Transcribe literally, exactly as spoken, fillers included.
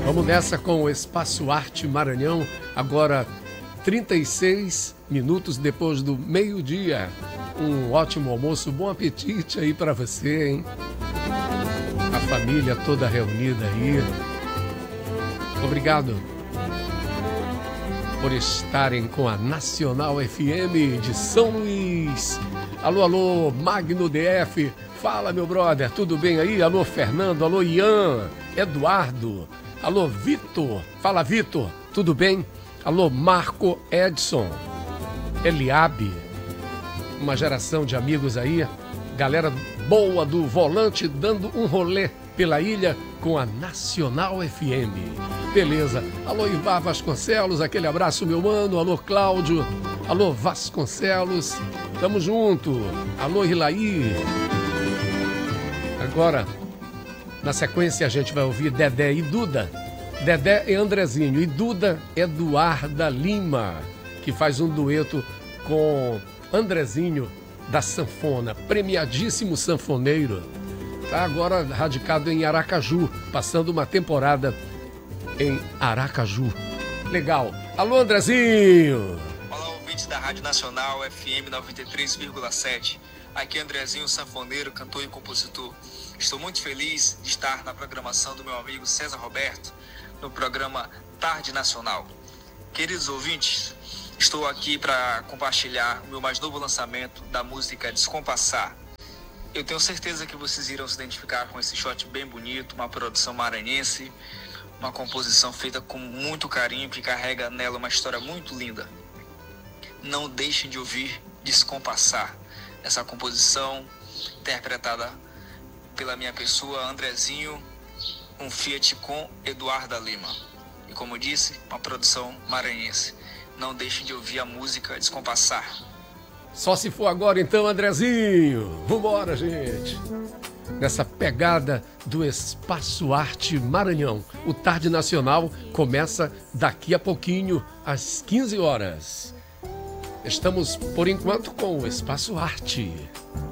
Vamos nessa com o Espaço Arte Maranhão, agora trinta e seis minutos depois do meio-dia. Um ótimo almoço, bom apetite aí para você, hein? A família toda reunida aí. Obrigado por estarem com a Nacional F M de São Luís. Alô, alô, Magno D F. Fala, meu brother, tudo bem aí? Alô, Fernando, alô, Ian, Eduardo. Alô, Vitor. Fala, Vitor, tudo bem? Alô, Marco Edson, Eliabe. Uma geração de amigos aí. Galera boa do volante dando um rolê pela ilha com a Nacional F M. Beleza. Alô, Ivar Vasconcelos, aquele abraço, meu mano. Alô, Cláudio. Alô, Vasconcelos. Tamo junto. Alô, Hilaí. Agora, na sequência, a gente vai ouvir Dedé e Duda. Dedé e Andrezinho. E Duda, Eduarda Lima, que faz um dueto com Andrezinho da sanfona, premiadíssimo sanfoneiro. Está agora radicado em Aracaju, passando uma temporada em Aracaju. Legal. Alô, Andrezinho! Olá, ouvintes da Rádio Nacional F M noventa e três vírgula sete. Aqui é Andrezinho, sanfoneiro, cantor e compositor. Estou muito feliz de estar na programação do meu amigo César Roberto, no programa Tarde Nacional. Queridos ouvintes, estou aqui para compartilhar o meu mais novo lançamento da música Descompassar. Eu tenho certeza que vocês irão se identificar com esse shot bem bonito, uma produção maranhense, uma composição feita com muito carinho que carrega nela uma história muito linda. Não deixem de ouvir Descompassar, essa composição interpretada pela minha pessoa, Andrezinho, um Fiat com Eduarda Lima. E como disse, uma produção maranhense. Não deixem de ouvir a música Descompassar. Só se for agora então, Andrezinho. Vambora, gente. Nessa pegada do Espaço Arte Maranhão. O Tarde Nacional começa daqui a pouquinho, às quinze horas. Estamos, por enquanto, com o Espaço Arte.